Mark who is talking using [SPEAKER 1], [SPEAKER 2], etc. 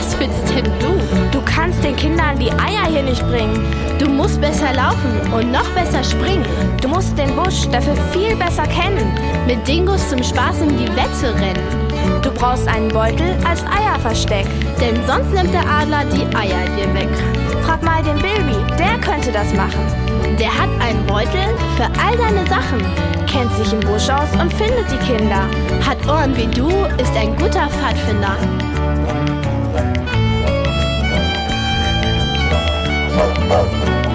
[SPEAKER 1] Was willst denn du?
[SPEAKER 2] Du kannst den Kindern die Eier hier nicht bringen.
[SPEAKER 1] Du musst besser laufen und noch besser springen.
[SPEAKER 2] Du musst den Busch dafür viel besser kennen.
[SPEAKER 1] Mit Dingos zum Spaß um die Wette rennen.
[SPEAKER 2] Du brauchst einen Beutel als Eierversteck.
[SPEAKER 1] Denn sonst nimmt der Adler die Eier dir weg.
[SPEAKER 2] Frag mal den Bilby, der könnte das machen.
[SPEAKER 1] Der hat einen Beutel für all deine Sachen.
[SPEAKER 2] Kennt sich im Busch aus und findet die Kinder.
[SPEAKER 1] Hat Ohren wie du, ist ein guter Pfadfinder.
[SPEAKER 3] Bye.